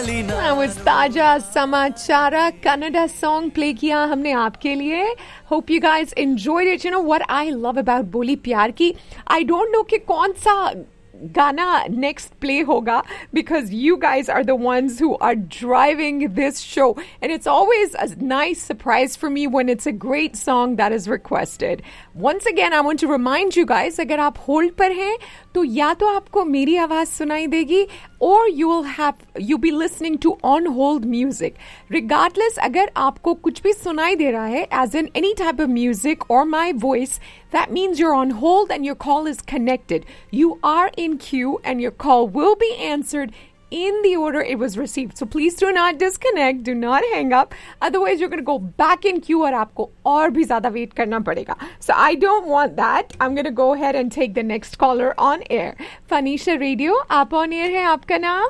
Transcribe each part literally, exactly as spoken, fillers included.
That was ताजा समाचारा Kannada song play किया हमने आपके लिए. Hope you guys enjoyed it. You know what I love about बोली प्यार की, I don't know कि कौन सा गाना next play होगा, because you guys are the ones who are driving this show, and it's always a nice surprise for me when it's a great song that is requested. Once again, I want to remind you guys, अगर आप hold पर हैं तो या तो आपको मेरी आवाज सुनाई देगी, or you will have you be listening to on hold music. Regardless, अगर आपको कुछ भी सुनाई दे रहा है, as in any type of music or my voice, that means you're on hold and your call is connected. You are in queue and your call will be answered in the order it was received. So please do not disconnect, do not hang up. Otherwise, you're going to go back in queue और आपको और भी ज़्यादा wait करना पड़ेगा. So I don't want that. I'm going to go ahead and take the next caller on air. Fanisha Radio, आप on air है, आपका नाम?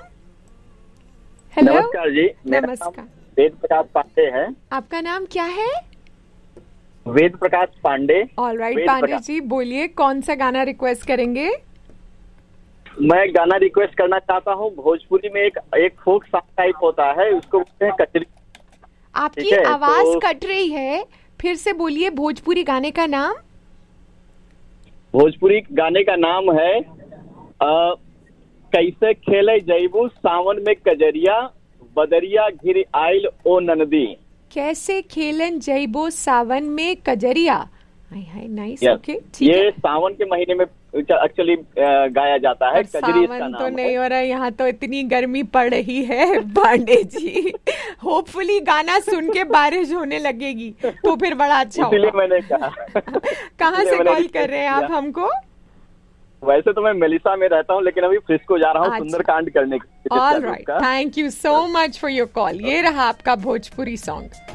Hello? नमस्कार जी. नमस्कार. वेद प्रकाश पांडे है. आपका नाम क्या है? वेद प्रकाश पांडे. All right, पांडे जी, बोलिए कौन सा गाना रिक्वेस्ट करेंगे? मैं गाना रिक्वेस्ट करना चाहता हूँ. भोजपुरी में एक एक फोक सॉन्ग टाइप होता है, उसको बोलते हैं कचरी. आपकी आवाज तो, कट रही है, फिर से बोलिए भोजपुरी गाने का नाम. भोजपुरी गाने का नाम है आ, कैसे खेले जैबू सावन में कजरिया बदरिया घिर आइल ओ ननदी. कैसे खेलन जैबो सावन में कजरिया. हाय हाय नाइस. ओके, ठीक ये है. सावन के महीने में एक्चुअली गाया जाता है. कजरी इसका नाम तो नहीं हो रहा है, यहाँ तो इतनी गर्मी पड़ रही है पांडे जी. होपफुली गाना सुन के बारिश होने लगेगी तो फिर बड़ा अच्छा होगा. इसलिए मैंने कहा. कहाँ से कॉल कर रहे हैं आप हमको? वैसे तो मैं मेलिसा में रहता हूँ, लेकिन अभी फ्रिस्को जा रहा हूँ सुंदरकांड करने के लिए. All right, thank you so much for your call. ये रहा आपका भोजपुरी सॉन्ग.